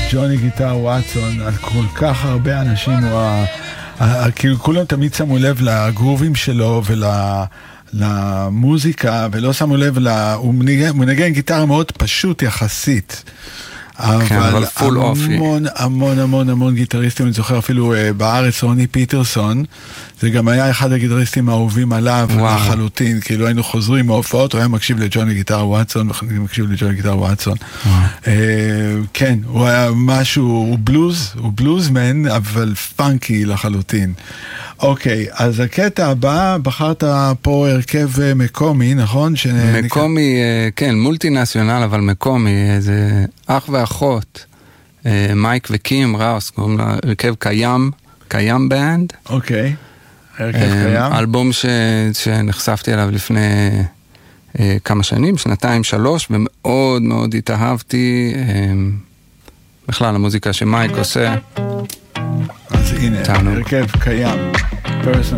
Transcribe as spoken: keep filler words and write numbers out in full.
ג'וני גיטר וואטסון, על כל כך הרבה אנשים, כאילו כולם תמיד שמו לב לגרובים שלו ול... למוזיקה, ולא שמו לב, הוא מנגן גיטרה מאוד פשוט יחסית. אבל המון המון המון המון גיטריסטים, אני זוכר אפילו בארץ רוני פיטרסון, זה גם היה אחד הגיטריסטים האהובים עליו לחלוטין, כאילו היינו חוזרים מההופעות, הוא היה מקשיב לג'וני גיטר וואטסון, ואני מקשיב לג'וני גיטר וואטסון. כן, הוא היה משהו, הוא בלוז, הוא בלוזמן, אבל פאנקי לחלוטין. אוקיי, אז הקטע הבא, בחרת פה הרכב מקומי, נכון? מקומי, כן, מולטי נציונל, אבל מקומי, זה אח ואחות, מייק וקים ראוס, קוראים לה הרכב קיים, קיים בנד. אוקיי, הרכב קיים. אלבום שנחשפתי אליו לפני כמה שנים, שנתיים, שלוש, ומאוד מאוד התאהבתי, בכלל המוזיקה שמייק עושה. אז הנה, הרכב קיים. Person